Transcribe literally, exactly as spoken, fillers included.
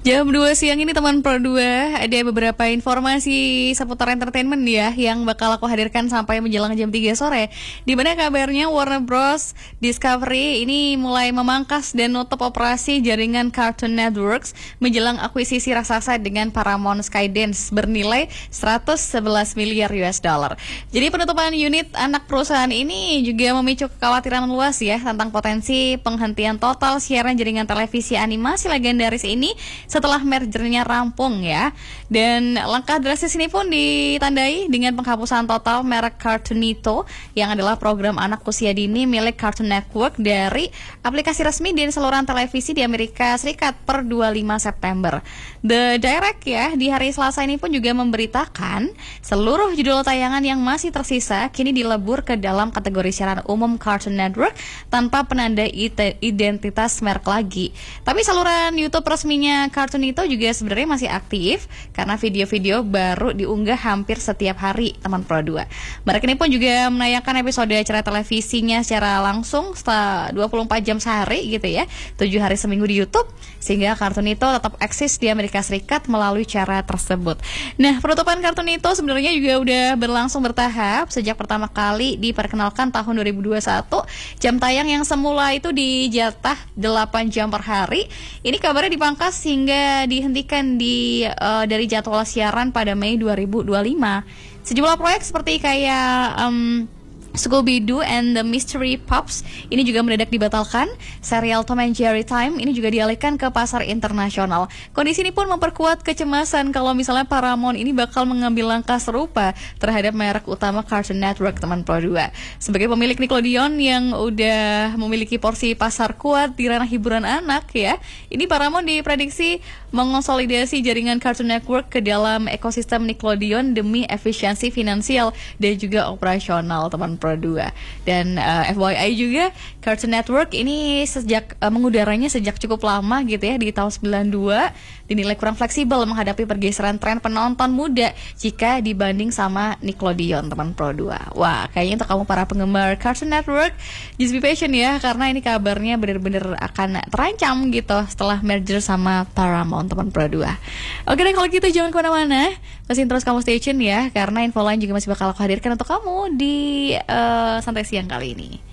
Jam dua siang ini teman Pro dua ada beberapa informasi seputar entertainment ya yang bakal aku hadirkan sampai menjelang jam tiga sore. Di mana kabarnya Warner Bros Discovery ini mulai memangkas dan nutup operasi jaringan Cartoon Networks menjelang akuisisi raksasa dengan Paramount Skydance bernilai seratus sebelas miliar U S dollar. Jadi penutupan unit anak perusahaan ini juga memicu kekhawatiran luas ya tentang potensi penghentian total siaran jaringan televisi animasi legendaris ini setelah mergernya rampung ya. Dan langkah drastis ini pun ditandai dengan penghapusan total merek Cartoonito yang adalah program anak usia dini milik Cartoon Network dari aplikasi resmi di saluran televisi di Amerika Serikat per dua puluh lima September. The Direct ya di hari Selasa ini pun juga memberitakan seluruh judul tayangan yang masih tersisa kini dilebur ke dalam kategori siaran umum Cartoon Network tanpa penanda identitas merek lagi. Tapi saluran YouTube resminya Cartoonito juga sebenarnya masih aktif karena video-video baru diunggah hampir setiap hari teman Pro dua. Merek ini pun juga menayangkan episode acara televisinya secara langsung setelah dua puluh empat jam sehari gitu ya, tujuh hari seminggu di YouTube, sehingga Cartoonito tetap eksis di Amerika Serikat melalui cara tersebut. Nah, penutupan Cartoonito sebenarnya juga udah berlangsung bertahap sejak pertama kali diperkenalkan tahun dua ribu dua puluh satu. Jam tayang yang semula itu dijatah delapan jam per hari, ini kabarnya dipangkas hingga dihentikan di uh, dari jadwal siaran pada Mei dua ribu dua puluh lima. Sejumlah proyek seperti kayak um, Scooby-Doo and the Mystery Pups ini juga mendadak dibatalkan. Serial Tom and Jerry Time ini juga dialihkan ke pasar internasional. Kondisi ini pun memperkuat kecemasan kalau misalnya Paramount ini bakal mengambil langkah serupa terhadap merek utama Cartoon Network teman Pro dua. Sebagai pemilik Nickelodeon yang udah memiliki porsi pasar kuat di ranah hiburan anak ya, ini Paramount diprediksi mengonsolidasi jaringan Cartoon Network ke dalam ekosistem Nickelodeon demi efisiensi finansial dan juga operasional teman Pro dua. Dan uh, F Y I juga Cartoon Network ini sejak uh, mengudaranya sejak cukup lama gitu ya, di tahun sembilan puluh dua dinilai kurang fleksibel menghadapi pergeseran tren penonton muda jika dibanding sama Nickelodeon teman Pro dua. Wah, kayaknya untuk kamu para penggemar Cartoon Network just be patient ya, karena ini kabarnya benar-benar akan terancam gitu setelah merger sama Paramount teman Pro dua. Oke deh, kalau gitu jangan kemana-mana, pastikan terus kamu stay tune ya, karena info lain juga masih bakal aku hadirkan untuk kamu di uh, santai siang kali ini.